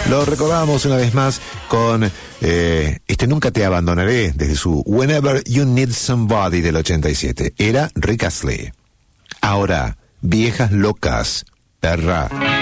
Lo recordamos una vez más con Nunca te abandonaré, desde su Whenever You Need Somebody del 87. Era Rick Astley. Ahora, Viejas Locas, perra.